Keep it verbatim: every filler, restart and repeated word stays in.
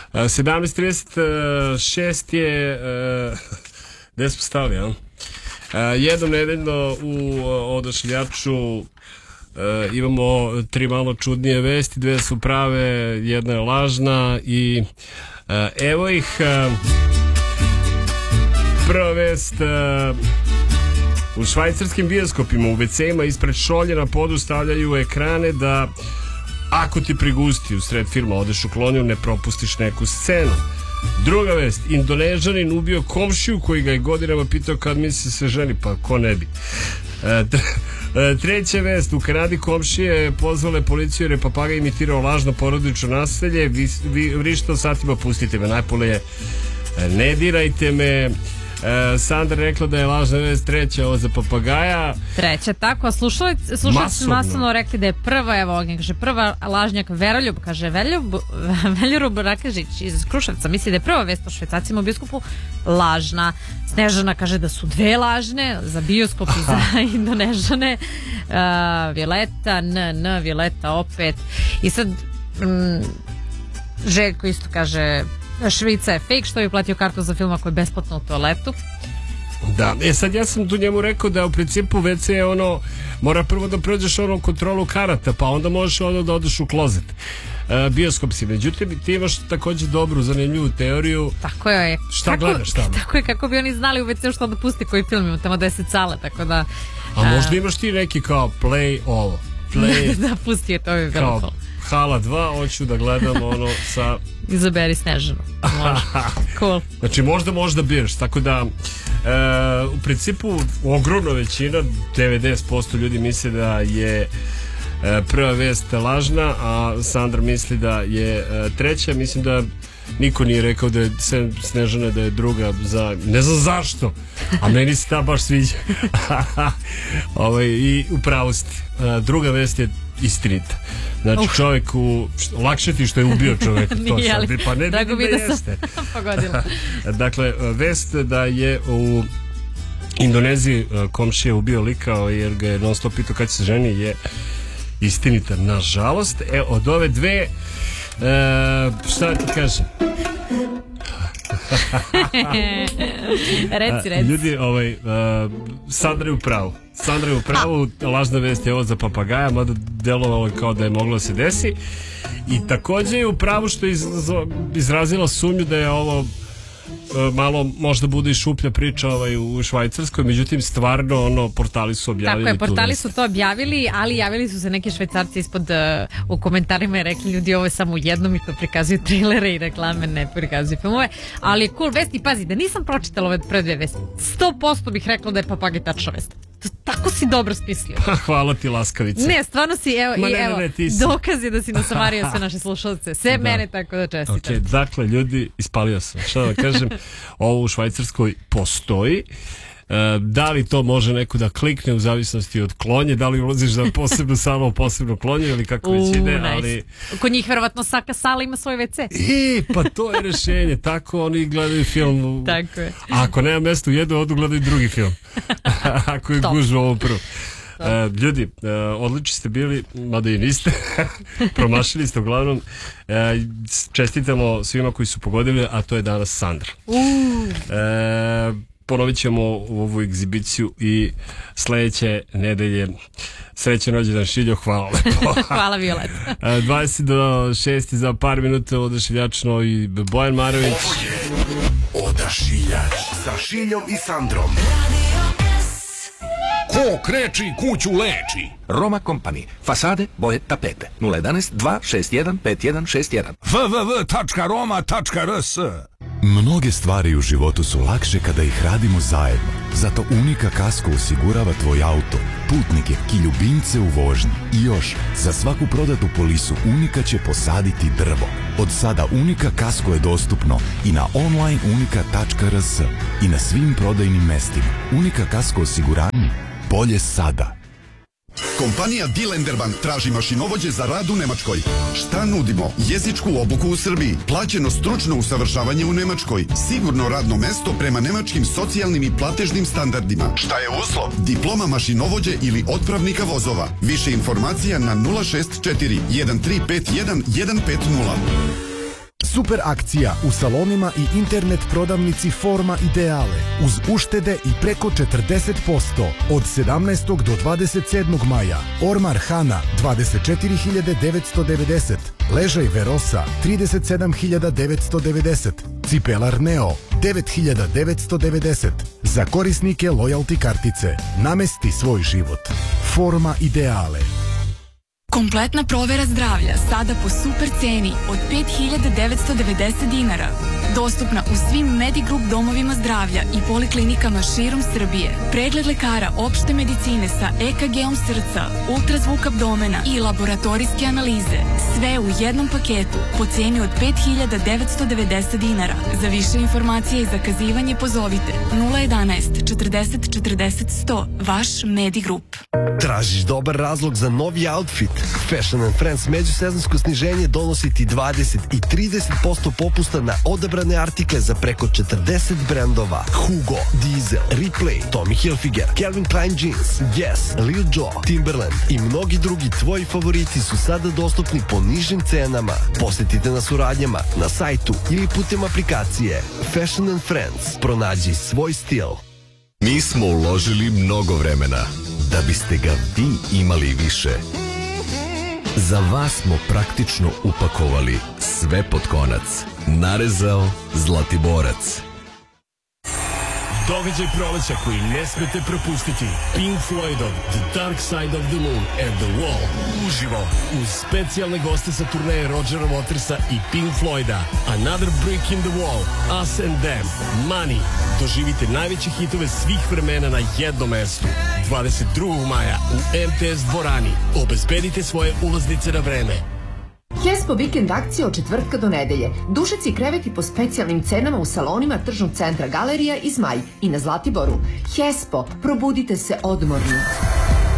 sedamnaest trideset šest je uh, gde smo stali, ja? Uh, jednom nedeljno u uh, Odašiljaču uh, imamo tri malo čudnije vesti, dve su prave, jedna je lažna i uh, evo ih. Uh, prva vest, uh, u švajcarskim bioskopima u ve ce-ima ispred šolje na podu stavljaju ekrane da ako ti prigusti u sred filma odeš u kloniju, ne propustiš neku scenu. Druga vest, Indonežanin ubio komšiju koji ga je godinama pitao kad misli se ženi, pa ko ne bi. E, treća vest, u Kanadi komšije pozvale policiju jer je papagaj imitirao lažno porodično naselje. Vi, vi vrištao satima, pustite me, najpole je ne dirajte me. E, Sandra rekla da je lažna vest treća, ovo za papagaja. Treća, tako, a slušalici su masovno rekli da je prva, evo ovdje, kaže, prva lažnjak Veroljub, kaže, Veroljub, Veljurub Rakežić iz Kruševca misli da je prva vest o švajcarcima u bioskopu lažna. Snežana kaže da su dve lažne za bioskop i za Indonežane. Uh, Violeta, N, N, Violeta opet. I sad, mm, Željko isto kaže, Švica je fake, što bi platio kartu za film ako je besplatno u toaletu. Da, e sad ja sam tu njemu rekao da u principu ve ce je ono, mora prvo da prođeš ono kontrolu karata, pa onda možeš ono da odeš u klozet. Uh, bioskop si, međutim ti imaš također dobru, zanimljivu teoriju. Tako je. Šta kako, gledaš tamo? Tako je, kako bi oni znali u ve ce što da pusti koji film, ima tamo deset sala, tako da... A uh, možda imaš ti neki kao play ovo, play... da, pusti je, to bi bilo to. Hala dva, hoću da gledam ono sa... Izaberi Snežanu. Cool. Znači možda možda biraš, tako da e, u principu ogromna većina, devedeset posto ljudi misle da je e, prva vest lažna, a Sandra misli da je e, treća. Mislim da niko nije rekao da je Snežana da je druga za, ne znam zašto, a meni se ta baš sviđa. Ovaj, i u pravosti. E, druga vest je istinita. Znači uh. čovjeku, lakše ti što je ubio čovjeka, to sad, pa ne vidim da jeste. Dakle, vest da je u Indoneziji komšija ubio likao jer ga je non stop pitao kad se ženi je istinita, nažalost. E, od ove dve, e, šta ti kažem? reci, reci. Ljudi, ovaj, uh, Sandra je u pravu. Sandra je u pravu, lažna vest je ovo za papagaja, mada delovalo je kao da je moglo da se desi. I također je u pravu što je iz, izrazila sumnju da je ovo uh, malo možda bude i šuplja priča ovaj, u Švajcarskoj, međutim stvarno ono, portali su objavili. Tako je, portali su to objavili, ali javili su se neki Švajcarci ispod uh, u komentarima i rekli ljudi ovo je samo jednom i to prikazuju trailere i reklame, ne prikazuju filmove, ali je cool vest i pazi, da nisam pročitala ove prve dve vesti, sto posto bih rekla da je papagaj tačna vest. Tako si dobro smislio. Hvala ti, laskavice. Ne, stvarno si, evo, Ma, i ne, evo, ne, ne, dokaz je da si nasamario sve naše slušalce, sve da. Mene, tako da čestitam. Okay, dakle, ljudi, ispalio sam. Šta da kažem, ovo u Švajcarskoj postoji. E, da li to može neko da klikne u zavisnosti od klonje, da li ulaziš za posebnu salu u posebnu klonju ili kako već ide, nice. Ali... Kod njih verovatno svaka sala ima svoj ve ce. E, pa to je rešenje, tako oni gledaju film. Tako je. A ako nema mesta u jednu, odu gledaju drugi film. Ako je gužu ovo prvo. Uh, ljudi, uh, odlični ste bili, mada i niste. Promašili ste uglavnom. Uh, čestitamo svima koji su pogodili, a to je danas Sandra. Uh. Uh, ponovit ćemo ovu egzibiciju i sledeće nedelje. Srećan rođendan Šiljo, hvala lepo. Hvala Violeta. uh, dvadeset do šest za par minuta Odašiljačno i Bojan Marović. Ovo je Odašiljač sa Šiljom i Sandrom. Ko kreči kuću leči. Roma Company. Fasade, boje, tapete. nula jedanaest dva šest jedan pet jedan šest jedan. w w w tačka roma tačka r s. Mnoge stvari u životu su lakše kada ih radimo zajedno. Zato Unika Kasko osigurava tvoj auto, putnike i ljubimce u vožnji. I još, za svaku prodatu polisu Unika će posaditi drvo. Od sada Unika Kasko je dostupno i na online unika tačka r s i na svim prodajnim mestima. Unika Kasko osiguranje. Bolje sada. Kompanija Dilenderbank traži mašinovođe za rad u Nemačkoj. Šta nudimo? Jezičku obuku u Srbiji, plaćeno stručno usavršavanje u Nemačkoj, sigurno radno mesto prema nemačkim socijalnim i platežnim standardima. Šta je uslov? Diploma mašinovođe ili otpravnika vozova. Više informacija na nula šest četiri jedan tri pet jedan jedan pet nula. Super akcija u salonima i internet prodavnici Forma Ideale uz uštede i preko četrdeset posto od sedamnaestog do dvadeset sedmog maja. Ormar Hana dvadeset četiri hiljade devetsto devedeset, ležaj Verosa trideset sedam hiljada devetsto devedeset, cipelar Neo devet hiljada devetsto devedeset. Za korisnike loyalty kartice namesti svoj život. Forma Ideale. Kompletna provera zdravlja sada po super ceni od pet hiljada devetsto devedeset dinara. Dostupna u svim Medigroup domovima zdravlja i poliklinikama širom Srbije. Pregled lekara opšte medicine sa E K G-om srca, ultrazvuk abdomena i laboratorijske analize. Sve u jednom paketu po ceni od pet hiljada devetsto devedeset dinara. Za više informacije i zakazivanje pozovite nula jedanaest četrdeset četrdeset sto. Vaš Medigroup. Tražiš dobar razlog za novi outfit? Fashion and Friends međusezonsko sniženje donosi ti dvadeset i trideset posto popusta na odabrane artikle za preko četrdeset brendova. Hugo, Diesel, Replay, Tommy Hilfiger, Calvin Klein Jeans, Guess, Lil Jon, Timberland i mnogi drugi tvoji favoriti su sada dostupni po nižim cenama. Posjetite nas u radnjama, na sajtu ili putem aplikacije. Fashion and Friends. Pronađi svoj stil. Mi smo uložili mnogo vremena da biste ga vi imali više. Za vas smo praktično upakovali sve pod konac. Narezao Zlatiborac. Događaj proleća koji ne smete propustiti. Pink Floydov The Dark Side of the Moon and the Wall. Uživo uz specijalne goste sa turneje Rodgera Watersa i Pink Floyda. Another Brick in the Wall, Us and Them, Money. Doživite najveće hitove svih vremena na jednom mestu. dvadeset drugog maja u M T S dvorani. Obezbedite svoje ulaznice na vreme. Hespo vikend akcija od četvrtka do nedelje. Dušeci i kreveti po specijalnim cenama u salonima tržnog centra Galerija i Zmaj i na Zlatiboru. Hespo, probudite se odmorni.